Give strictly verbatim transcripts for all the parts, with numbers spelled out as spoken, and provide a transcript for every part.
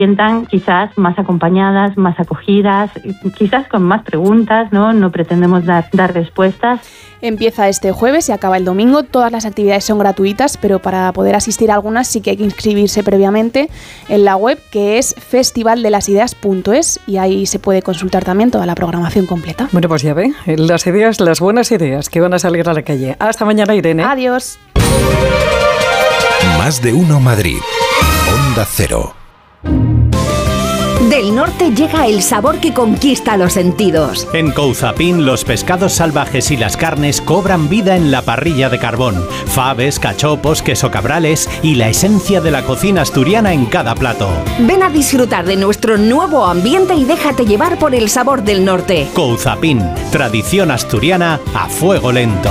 sientan quizás más acompañadas, más acogidas, quizás con más preguntas, ¿no? No pretendemos dar, dar respuestas. Empieza este jueves y acaba el domingo. Todas las actividades son gratuitas, pero para poder asistir a algunas sí que hay que inscribirse previamente en la web, que es festival de las ideas punto es, y ahí se puede consultar también toda la programación completa. Bueno, pues ya ve, las ideas, las buenas ideas que van a salir a la calle. Hasta mañana, Irene. Adiós. Más de uno Madrid. Onda Cero. Del norte llega el sabor que conquista los sentidos. En Couzapin, los pescados salvajes y las carnes cobran vida en la parrilla de carbón. Faves, cachopos, queso cabrales y la esencia de la cocina asturiana en cada plato. Ven a disfrutar de nuestro nuevo ambiente y déjate llevar por el sabor del norte. Couzapin, tradición asturiana a fuego lento.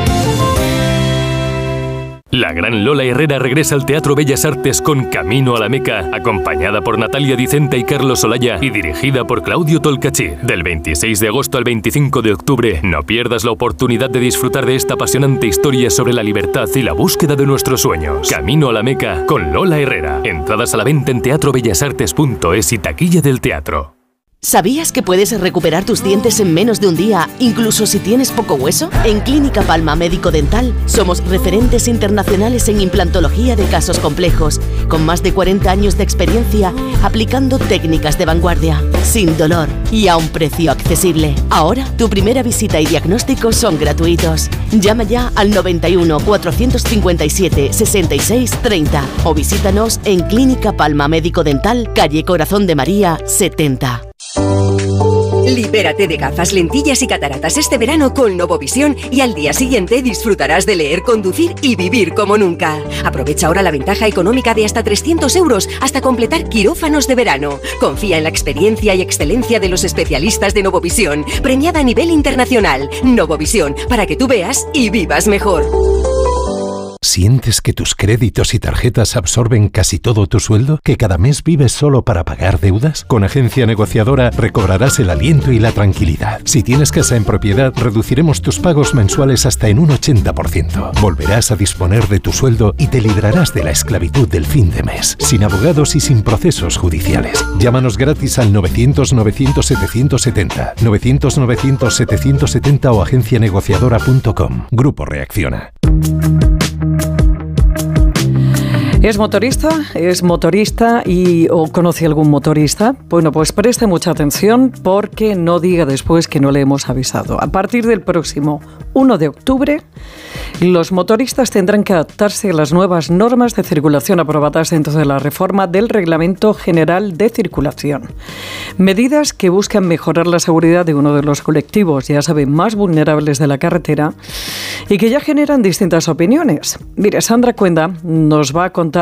La gran Lola Herrera regresa al Teatro Bellas Artes con Camino a la Meca, acompañada por Natalia Dicenta y Carlos Olaya y dirigida por Claudio Tolcachir. Del veintiséis de agosto al veinticinco de octubre, no pierdas la oportunidad de disfrutar de esta apasionante historia sobre la libertad y la búsqueda de nuestros sueños. Camino a la Meca con Lola Herrera. Entradas a la venta en teatro bellas artes punto es y taquilla del teatro. ¿Sabías que puedes recuperar tus dientes en menos de un día, incluso si tienes poco hueso? En Clínica Palma Médico Dental somos referentes internacionales en implantología de casos complejos, con más de cuarenta años de experiencia aplicando técnicas de vanguardia, sin dolor y a un precio accesible. Ahora, tu primera visita y diagnóstico son gratuitos. Llama ya al noventa y uno, cuatrocientos cincuenta y siete, sesenta y seis, treinta o visítanos en Clínica Palma Médico Dental, calle Corazón de María, setenta. Libérate de gafas, lentillas y cataratas este verano con Novovisión y al día siguiente disfrutarás de leer, conducir y vivir como nunca. Aprovecha ahora la ventaja económica de hasta trescientos euros hasta completar quirófanos de verano. Confía en la experiencia y excelencia de los especialistas de Novovisión, premiada a nivel internacional. Novovisión, para que tú veas y vivas mejor. ¿Sientes que tus créditos y tarjetas absorben casi todo tu sueldo? ¿Que cada mes vives solo para pagar deudas? Con Agencia Negociadora recobrarás el aliento y la tranquilidad. Si tienes casa en propiedad, reduciremos tus pagos mensuales hasta en un ochenta por ciento. Volverás a disponer de tu sueldo y te librarás de la esclavitud del fin de mes, sin abogados y sin procesos judiciales. Llámanos gratis al novecientos, novecientos, setecientos setenta, novecientos, novecientos, setecientos setenta o agencia negociadora punto com. Grupo Reacciona. ¿Es motorista? ¿Es motorista y o conoce algún motorista? Bueno, pues preste mucha atención porque no diga después que no le hemos avisado. A partir del próximo uno de octubre, los motoristas tendrán que adaptarse a las nuevas normas de circulación aprobadas dentro de la reforma del Reglamento General de Circulación. Medidas que buscan mejorar la seguridad de uno de los colectivos, ya saben, más vulnerables de la carretera y que ya generan distintas opiniones. Mire, Sandra Cuenda nos va a contar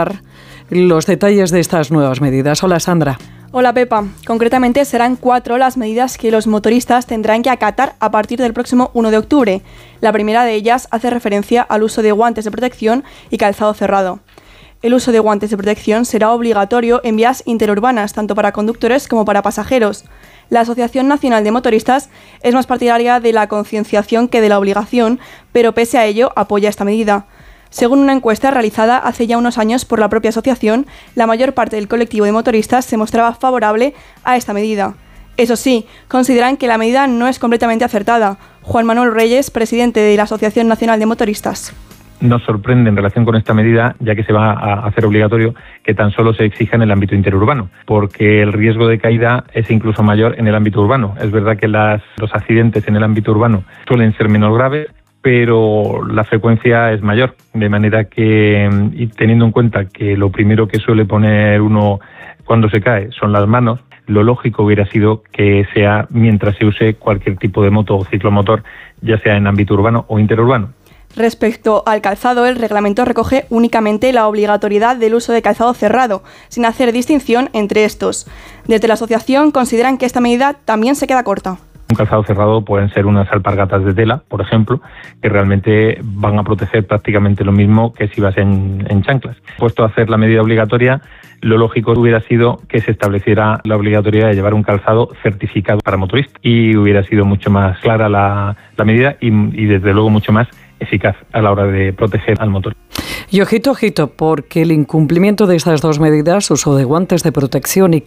los detalles de estas nuevas medidas. Hola, Sandra. Hola, Pepa. Concretamente serán cuatro las medidas que los motoristas tendrán que acatar a partir del próximo uno de octubre. La primera de ellas hace referencia al uso de guantes de protección y calzado cerrado. El uso de guantes de protección será obligatorio en vías interurbanas, tanto para conductores como para pasajeros. La Asociación Nacional de Motoristas es más partidaria de la concienciación que de la obligación, pero pese a ello apoya esta medida. Según una encuesta realizada hace ya unos años por la propia asociación, la mayor parte del colectivo de motoristas se mostraba favorable a esta medida. Eso sí, consideran que la medida no es completamente acertada. Juan Manuel Reyes, presidente de la Asociación Nacional de Motoristas. Nos sorprende en relación con esta medida, ya que se va a hacer obligatorio que tan solo se exija en el ámbito interurbano, porque el riesgo de caída es incluso mayor en el ámbito urbano. Es verdad que las, los accidentes en el ámbito urbano suelen ser menos graves, pero la frecuencia es mayor, de manera que, y teniendo en cuenta que lo primero que suele poner uno cuando se cae son las manos, lo lógico hubiera sido que sea mientras se use cualquier tipo de moto o ciclomotor, ya sea en ámbito urbano o interurbano. Respecto al calzado, el reglamento recoge únicamente la obligatoriedad del uso de calzado cerrado, sin hacer distinción entre estos. Desde la asociación consideran que esta medida también se queda corta. Un calzado cerrado pueden ser unas alpargatas de tela, por ejemplo, que realmente van a proteger prácticamente lo mismo que si vas en, en chanclas. Puesto a hacer la medida obligatoria, lo lógico hubiera sido que se estableciera la obligatoriedad de llevar un calzado certificado para motoristas y hubiera sido mucho más clara la, la medida y, y desde luego mucho más eficaz a la hora de proteger al motor. Y ojito, ojito, porque el incumplimiento de estas dos medidas, uso de guantes de protección y